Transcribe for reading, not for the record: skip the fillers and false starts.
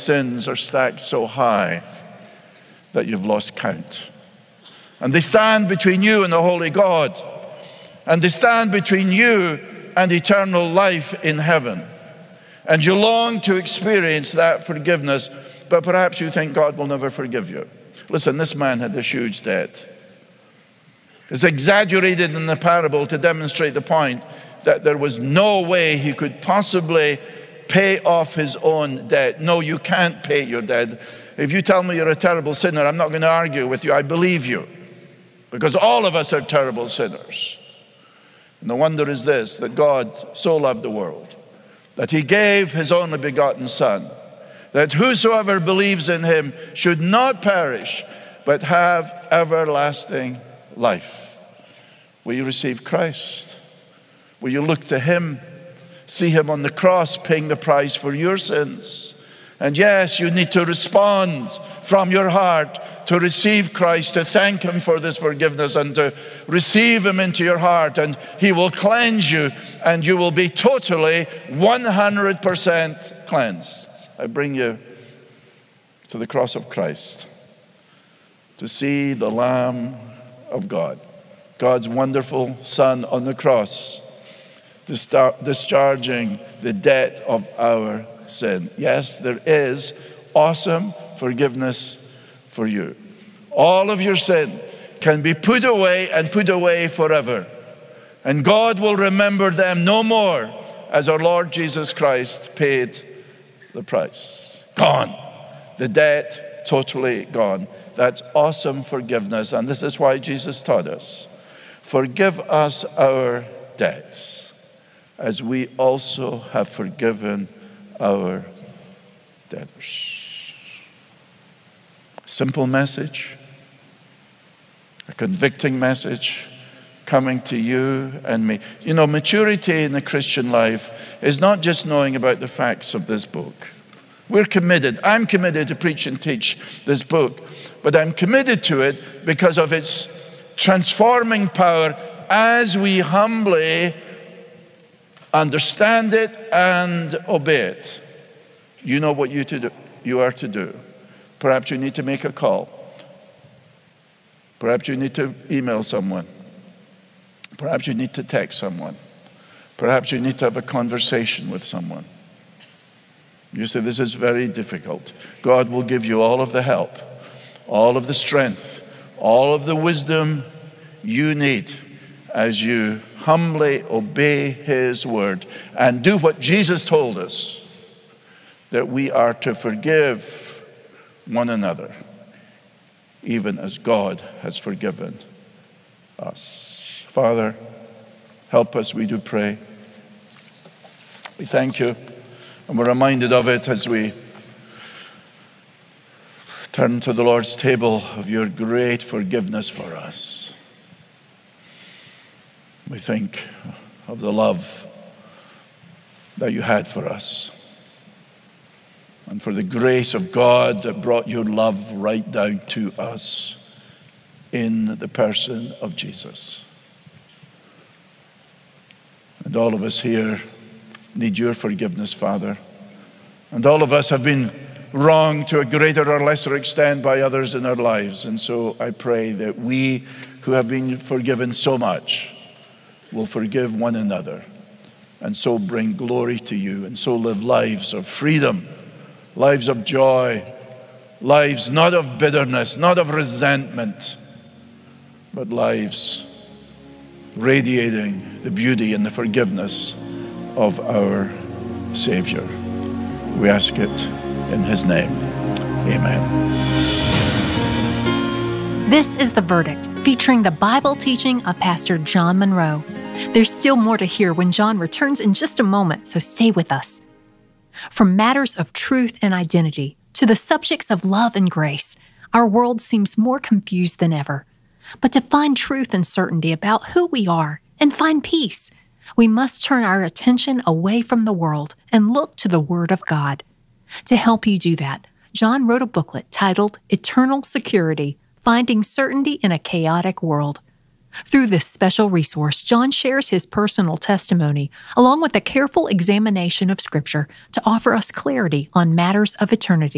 sins are stacked so high that you've lost count. And they stand between you and the holy God. And they stand between you and eternal life in heaven. And you long to experience that forgiveness, but perhaps you think God will never forgive you. Listen, this man had a huge debt. It's exaggerated in the parable to demonstrate the point that there was no way he could possibly pay off his own debt. No, you can't pay your debt. If you tell me you're a terrible sinner, I'm not going to argue with you. I believe you, because all of us are terrible sinners. And the wonder is this, that God so loved the world, that he gave his only begotten Son, that whosoever believes in him should not perish, but have everlasting life. Will you receive Christ? Will you look to him? See him on the cross paying the price for your sins? And yes, you need to respond from your heart to receive Christ, to thank him for this forgiveness and to receive him into your heart, and he will cleanse you and you will be totally 100% cleansed. I bring you to the cross of Christ to see the Lamb of God, God's wonderful Son on the cross, discharging the debt of our sin. Yes, there is awesome forgiveness for you. All of your sin can be put away and put away forever. And God will remember them no more, as our Lord Jesus Christ paid the price. Gone. The debt totally gone. That's awesome forgiveness. And this is why Jesus taught us, forgive us our debts, as we also have forgiven our debtors. Simple message, a convicting message coming to you and me. You know, maturity in the Christian life is not just knowing about the facts of this book. We're committed. I'm committed to preach and teach this book, but I'm committed to it because of its transforming power as we humbly understand it and obey it. You know what you are to do. Perhaps you need to make a call. Perhaps you need to email someone. Perhaps you need to text someone. Perhaps you need to have a conversation with someone. You say, this is very difficult. God will give you all of the help, all of the strength, all of the wisdom you need as you humbly obey his word and do what Jesus told us, that we are to forgive one another, even as God has forgiven us. Father, help us, we do pray. We thank you, and we're reminded of it as we turn to the Lord's table, of your great forgiveness for us. We think of the love that you had for us, and for the grace of God that brought your love right down to us in the person of Jesus. And all of us here need your forgiveness, Father. And all of us have been wronged to a greater or lesser extent by others in our lives. And so I pray that we who have been forgiven so much will forgive one another, and so bring glory to you, and so live lives of freedom, lives of joy, lives not of bitterness, not of resentment, but lives radiating the beauty and the forgiveness of our Savior. We ask it in his name. Amen. This is The Verdict, featuring the Bible teaching of Pastor John Munro. There's still more to hear when John returns in just a moment, so stay with us. From matters of truth and identity to the subjects of love and grace, our world seems more confused than ever. But to find truth and certainty about who we are and find peace, we must turn our attention away from the world and look to the Word of God. To help you do that, John wrote a booklet titled Eternal Security: Finding Certainty in a Chaotic World. Through this special resource, John shares his personal testimony, along with a careful examination of Scripture to offer us clarity on matters of eternity.